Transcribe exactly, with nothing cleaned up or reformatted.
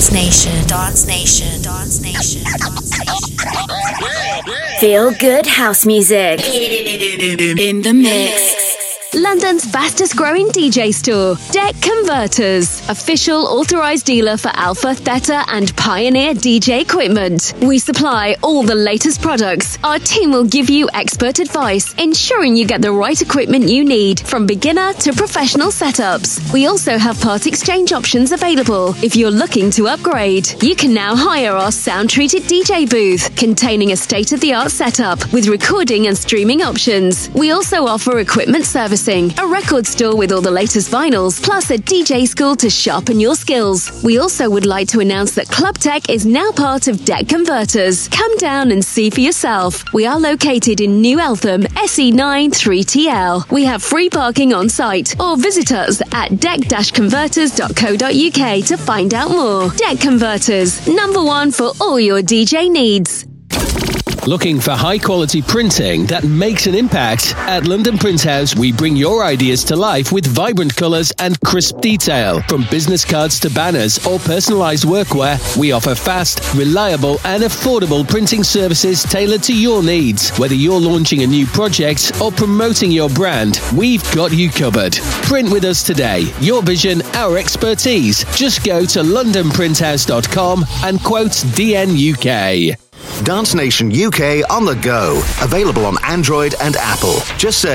Dance Nation, Dance Nation, Dance Nation, Dance Nation. Feel good house music in the mix. London's fastest growing D J store, Deck Converters, official authorized dealer for Alpha, Theta and Pioneer D J equipment. We supply all the latest products. Our team will give you expert advice, ensuring you get the right equipment you need, from beginner to professional setups. We also have part exchange options available if you're looking to upgrade. You can now hire our sound-treated D J booth, containing a state-of-the-art setup with recording and streaming options. We also offer equipment service, a record store with all the latest vinyls, plus a D J school to sharpen your skills. We also would like to announce that Club Tech is now part of Deck Converters. Come down and see for yourself. We are located in New Eltham, S E nine three T L. We have free parking on site, or visit us at deck dash converters dot co dot uk to find out more. Deck Converters, number one for all your D J needs. Looking for high-quality printing that makes an impact? At London Print House, we bring your ideas to life with vibrant colours and crisp detail. From business cards to banners or personalised workwear, we offer fast, reliable and affordable printing services tailored to your needs. Whether you're launching a new project or promoting your brand, we've got you covered. Print with us today. Your vision, our expertise. Just go to london print house dot com and quote D N U K. Dance Nation U K on the go. Available on Android and Apple. Just search